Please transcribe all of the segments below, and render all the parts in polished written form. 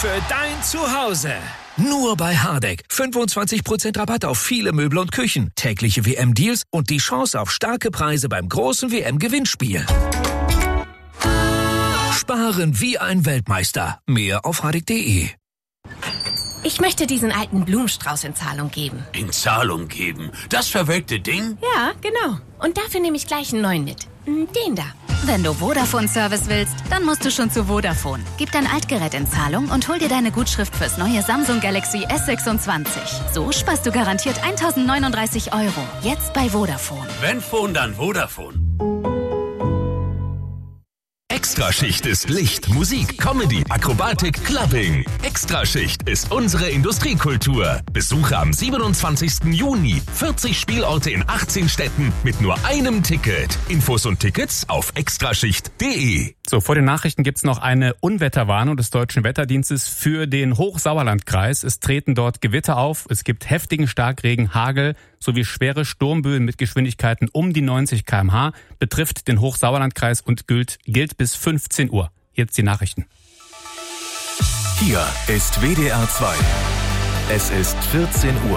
für dein Zuhause. Nur bei Hardegg. 25% Rabatt auf viele Möbel und Küchen, tägliche WM-Deals und die Chance auf starke Preise beim großen WM-Gewinnspiel. Sparen wie ein Weltmeister. Mehr auf hardegg.de. Ich möchte diesen alten Blumenstrauß in Zahlung geben. In Zahlung geben? Das verwelkte Ding? Ja, genau. Und dafür nehme ich gleich einen neuen mit. Den da. Wenn du Vodafone-Service willst, dann musst du schon zu Vodafone. Gib dein Altgerät in Zahlung und hol dir deine Gutschrift fürs neue Samsung Galaxy S26. So sparst du garantiert 1.039 €. Jetzt bei Vodafone. Wenn Phone, dann Vodafone. Extraschicht ist Licht, Musik, Comedy, Akrobatik, Clubbing. Extraschicht ist unsere Industriekultur. Besuche am 27. Juni 40 Spielorte in 18 Städten mit nur einem Ticket. Infos und Tickets auf extraschicht.de. So, vor den Nachrichten gibt's noch eine Unwetterwarnung des Deutschen Wetterdienstes für den Hochsauerlandkreis. Es treten dort Gewitter auf, es gibt heftigen Starkregen, Hagel sowie schwere Sturmböen mit Geschwindigkeiten um die 90 km/h, betrifft den Hochsauerlandkreis und gilt bis 15 Uhr. Jetzt die Nachrichten. Hier ist WDR 2. Es ist 14 Uhr.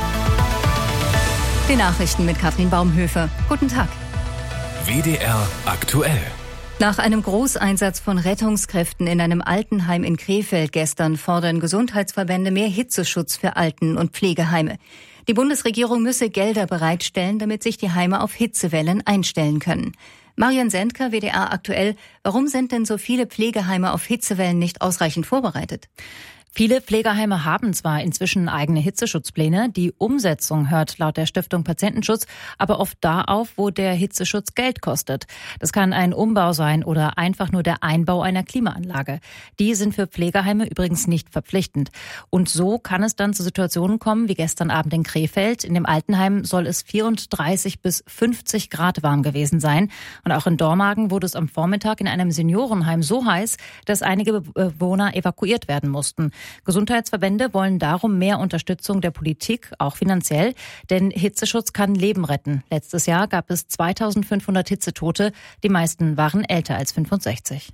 Die Nachrichten mit Katrin Baumhöfer. Guten Tag. WDR aktuell. Nach einem Großeinsatz von Rettungskräften in einem Altenheim in Krefeld gestern fordern Gesundheitsverbände mehr Hitzeschutz für Alten- und Pflegeheime. Die Bundesregierung müsse Gelder bereitstellen, damit sich die Heime auf Hitzewellen einstellen können. Marian Sendker, WDR aktuell. Warum sind denn so viele Pflegeheime auf Hitzewellen nicht ausreichend vorbereitet? Viele Pflegeheime haben zwar inzwischen eigene Hitzeschutzpläne, die Umsetzung hört laut der Stiftung Patientenschutz aber oft da auf, wo der Hitzeschutz Geld kostet. Das kann ein Umbau sein oder einfach nur der Einbau einer Klimaanlage. Die sind für Pflegeheime übrigens nicht verpflichtend. Und so kann es dann zu Situationen kommen wie gestern Abend in Krefeld. In dem Altenheim soll es 34 bis 50 Grad warm gewesen sein. Und auch in Dormagen wurde es am Vormittag in einem Seniorenheim so heiß, dass einige Bewohner evakuiert werden mussten. Gesundheitsverbände wollen darum mehr Unterstützung der Politik, auch finanziell, denn Hitzeschutz kann Leben retten. Letztes Jahr gab es 2500 Hitzetote, die meisten waren älter als 65.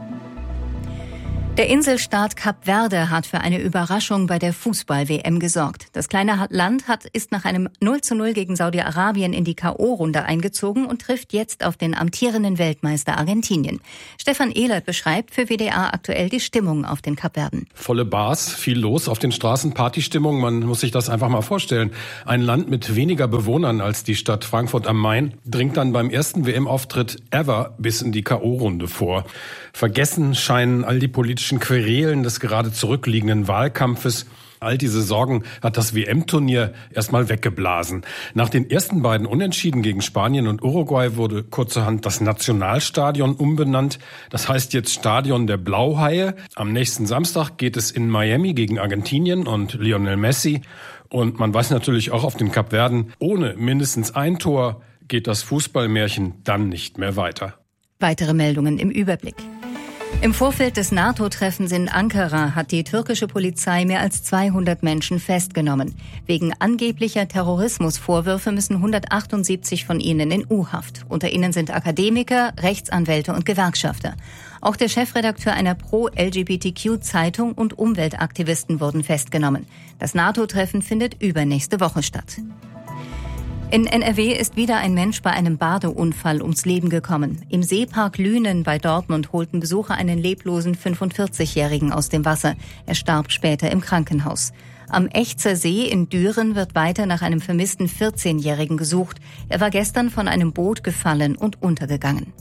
Der Inselstaat Kap Verde hat für eine Überraschung bei der Fußball-WM gesorgt. Das kleine Land ist nach einem 0:0 gegen Saudi-Arabien in die K.O.-Runde eingezogen und trifft jetzt auf den amtierenden Weltmeister Argentinien. Stefan Ehlert beschreibt für WDR aktuell die Stimmung auf den Kapverden. Volle Bars, viel los auf den Straßen, Partystimmung, man muss sich das einfach mal vorstellen. Ein Land mit weniger Bewohnern als die Stadt Frankfurt am Main dringt dann beim ersten WM-Auftritt ever bis in die K.O.-Runde vor. Vergessen scheinen all die politischen Querelen des gerade zurückliegenden Wahlkampfes. All diese Sorgen hat das WM-Turnier erstmal weggeblasen. Nach den ersten beiden Unentschieden gegen Spanien und Uruguay wurde kurzerhand das Nationalstadion umbenannt. Das heißt jetzt Stadion der Blauhaie. Am nächsten Samstag geht es in Miami gegen Argentinien und Lionel Messi. Und man weiß natürlich auch auf den Kapverden, ohne mindestens ein Tor geht das Fußballmärchen dann nicht mehr weiter. Weitere Meldungen im Überblick. Im Vorfeld des NATO-Treffens in Ankara hat die türkische Polizei mehr als 200 Menschen festgenommen. Wegen angeblicher Terrorismusvorwürfe müssen 178 von ihnen in U-Haft. Unter ihnen sind Akademiker, Rechtsanwälte und Gewerkschafter. Auch der Chefredakteur einer Pro-LGBTQ-Zeitung und Umweltaktivisten wurden festgenommen. Das NATO-Treffen findet übernächste Woche statt. In NRW ist wieder ein Mensch bei einem Badeunfall ums Leben gekommen. Im Seepark Lünen bei Dortmund holten Besucher einen leblosen 45-Jährigen aus dem Wasser. Er starb später im Krankenhaus. Am Echzer See in Düren wird weiter nach einem vermissten 14-Jährigen gesucht. Er war gestern von einem Boot gefallen und untergegangen.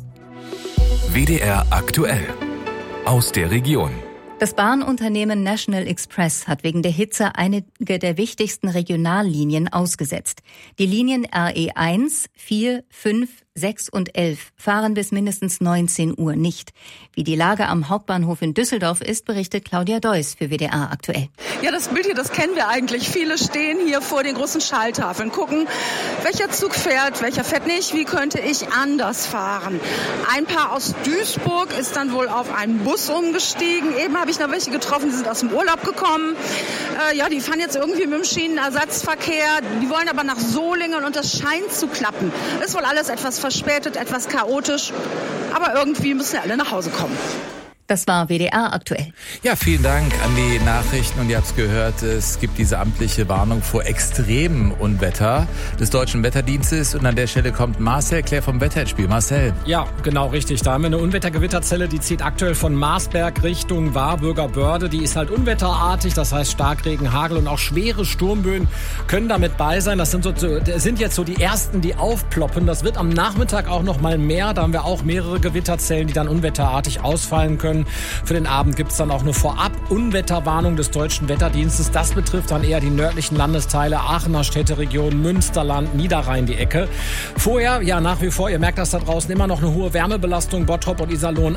WDR aktuell. Aus der Region. Das Bahnunternehmen National Express hat wegen der Hitze einige der wichtigsten Regionallinien ausgesetzt. Die Linien RE1, 4, 5, 6 und 11 fahren bis mindestens 19 Uhr nicht. Wie die Lage am Hauptbahnhof in Düsseldorf ist, berichtet Claudia Deuss für WDR aktuell. Ja, das Bild hier, das kennen wir eigentlich. Viele stehen hier vor den großen Schalltafeln, gucken, welcher Zug fährt, welcher fährt nicht, wie könnte ich anders fahren. Ein Paar aus Duisburg ist dann wohl auf einen Bus umgestiegen. Eben habe ich noch welche getroffen, die sind aus dem Urlaub gekommen. Die fahren jetzt irgendwie mit dem Schienenersatzverkehr. Die wollen aber nach Solingen und das scheint zu klappen. Ist wohl alles etwas verspätet, etwas chaotisch, aber irgendwie müssen ja alle nach Hause kommen. Das war WDR aktuell. Ja, vielen Dank an die Nachrichten. Und ihr habt es gehört, es gibt diese amtliche Warnung vor extremem Unwetter des Deutschen Wetterdienstes. Und an der Stelle kommt Marcel Claire vom Wetter ins Spiel. Marcel. Ja, genau richtig. Da haben wir eine Unwettergewitterzelle, die zieht aktuell von Marsberg Richtung Warburger Börde. Die ist halt unwetterartig, das heißt Starkregen, Hagel und auch schwere Sturmböen können damit bei sein. Das sind jetzt so die ersten, die aufploppen. Das wird am Nachmittag auch noch mal mehr. Da haben wir auch mehrere Gewitterzellen, die dann unwetterartig ausfallen können. Für den Abend gibt es dann auch eine Vorab-Unwetterwarnung des Deutschen Wetterdienstes. Das betrifft dann eher die nördlichen Landesteile, Aachener Städteregion, Münsterland, Niederrhein, die Ecke. Vorher, ja nach wie vor, ihr merkt das da draußen, immer noch eine hohe Wärmebelastung. Bottrop und Iserlohn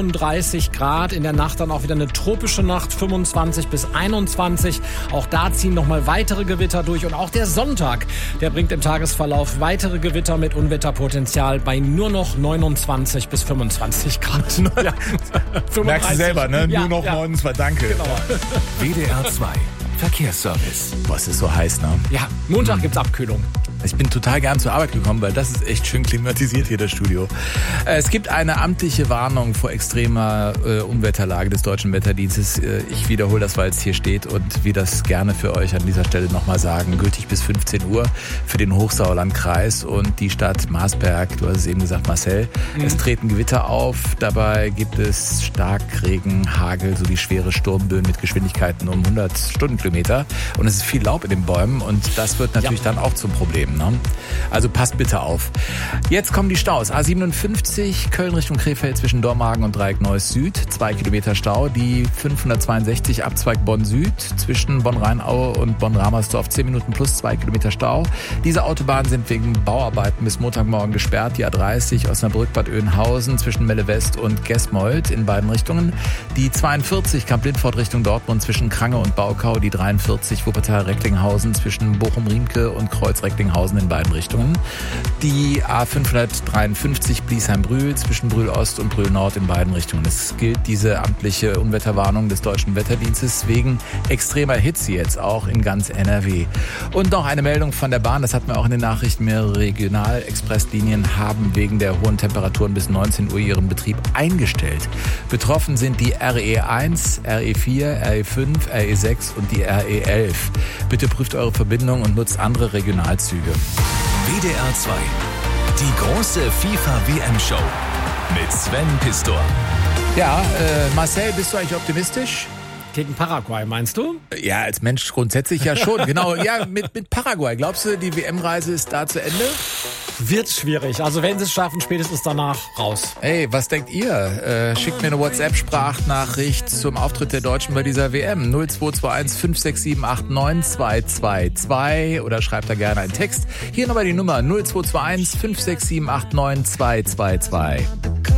38 Grad. In der Nacht dann auch wieder eine tropische Nacht, 25 bis 21. Auch da ziehen nochmal weitere Gewitter durch. Und auch der Sonntag, der bringt im Tagesverlauf weitere Gewitter mit Unwetterpotenzial bei nur noch 29 bis 25 Grad. Ja. Merkst du selber, ne? Ja, nur noch 29, danke. Genau. WDR 2 Verkehrsservice. Was ist so heiß, ne? Ja, Montag gibt's Abkühlung. Ich bin total gern zur Arbeit gekommen, weil das ist echt schön klimatisiert hier, das Studio. Es gibt eine amtliche Warnung vor extremer Unwetterlage des Deutschen Wetterdienstes. Ich wiederhole das, weil es hier steht und wir das gerne für euch an dieser Stelle nochmal sagen. Gültig bis 15 Uhr für den Hochsauerlandkreis und die Stadt Marsberg. Du hast es eben gesagt, Marcel. Es treten Gewitter auf. Dabei gibt es Starkregen, Hagel sowie schwere Sturmböen mit Geschwindigkeiten um 100 Stundenkilometer. Und es ist viel Laub in den Bäumen und das wird natürlich dann auch zum Problem. Ne? Also passt bitte auf. Jetzt kommen die Staus. A57 Köln Richtung Krefeld zwischen Dormagen und Dreieck Neuss Süd. 2 Kilometer Stau. Die 562 Abzweig Bonn Süd zwischen Bonn-Rheinaue und Bonn-Ramersdorf 10 Minuten plus 2 Kilometer Stau. Diese Autobahnen sind wegen Bauarbeiten bis Montagmorgen gesperrt. Die A30 Osnabrück-Bad Oeynhausen zwischen Melle West und Gesmold in beiden Richtungen. Die 42 Kamp-Lindfort Richtung Dortmund zwischen Krange und Baukau. Die 43 Wuppertal-Recklinghausen zwischen Bochum-Riemke und Kreuz-Recklinghausen in beiden Richtungen. Die A553 Bliesheim-Brühl zwischen Brühl-Ost und Brühl-Nord in beiden Richtungen. Es gilt diese amtliche Unwetterwarnung des Deutschen Wetterdienstes wegen extremer Hitze jetzt auch in ganz NRW. Und noch eine Meldung von der Bahn, das hatten wir auch in den Nachrichten, mehrere Regional-Expresslinien haben wegen der hohen Temperaturen bis 19 Uhr ihren Betrieb eingestellt. Betroffen sind die RE1, RE4, RE5, RE6 und die RE11. Bitte prüft eure Verbindung und nutzt andere Regionalzüge. WDR 2. Die große FIFA-WM-Show mit Sven Pistor. Ja, Marcel, bist du eigentlich optimistisch? Gegen Paraguay, meinst du? Ja, als Mensch grundsätzlich ja schon. Genau, ja, mit Paraguay. Glaubst du, die WM-Reise ist da zu Ende? Wird schwierig. Also wenn sie es schaffen, spätestens danach raus. Hey, was denkt ihr? Schickt mir eine WhatsApp-Sprachnachricht zum Auftritt der Deutschen bei dieser WM. 0221 567 89222 oder schreibt da gerne einen Text. Hier nochmal die Nummer 0221 567 89222.